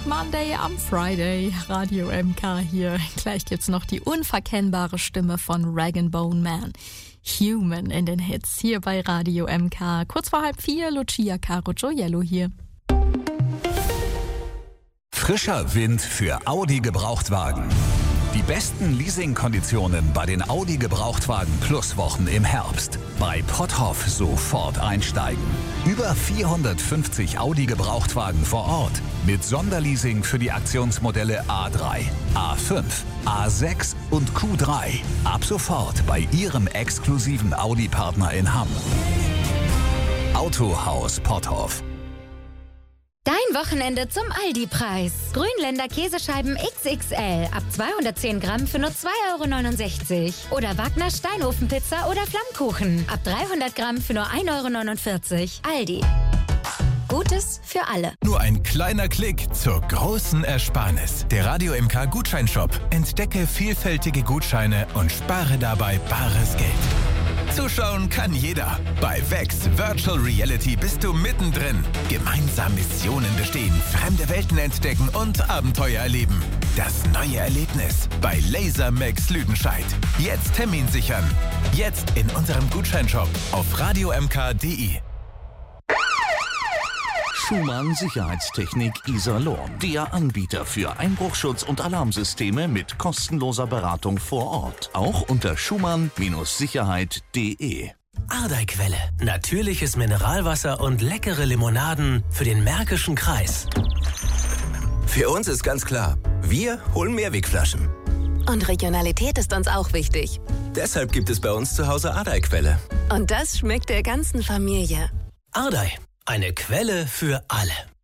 Monday am Friday. Radio MK hier. Gleich gibt's noch die unverkennbare Stimme von Rag & Bone Man. Human in den Hits hier bei Radio MK. Kurz vor 3:30, Lucia Caro Gioiello hier. Frischer Wind für Audi Gebrauchtwagen. Die besten Leasingkonditionen bei den Audi Gebrauchtwagen Plus Wochen im Herbst. Bei Potthoff sofort einsteigen. Über 450 Audi Gebrauchtwagen vor Ort. Mit Sonderleasing für die Aktionsmodelle A3, A5, A6 und Q3. Ab sofort bei Ihrem exklusiven Audi-Partner in Hamm. Autohaus Potthoff. Dein Wochenende zum Aldi-Preis. Grünländer Käsescheiben XXL ab 210 Gramm für nur 2,69 €. Oder Wagner Steinofenpizza oder Flammkuchen ab 300 Gramm für nur 1,49 €. Aldi. Gutes für alle. Nur ein kleiner Klick zur großen Ersparnis. Der Radio MK Gutscheinshop. Entdecke vielfältige Gutscheine und spare dabei bares Geld. Zuschauen kann jeder. Bei VEX Virtual Reality bist du mittendrin. Gemeinsam Missionen bestehen, fremde Welten entdecken und Abenteuer erleben. Das neue Erlebnis bei Laser Max Lüdenscheid. Jetzt Termin sichern. Jetzt in unserem Gutscheinshop auf radiomk.de. Schumann Sicherheitstechnik Iserlohn. Der Anbieter für Einbruchschutz und Alarmsysteme mit kostenloser Beratung vor Ort. Auch unter schumann-sicherheit.de. Ardeiquelle. Natürliches Mineralwasser und leckere Limonaden für den Märkischen Kreis. Für uns ist ganz klar, wir holen Mehrwegflaschen. Und Regionalität ist uns auch wichtig. Deshalb gibt es bei uns zu Hause Ardei-Quelle. Und das schmeckt der ganzen Familie. Ardei. Eine Quelle für alle.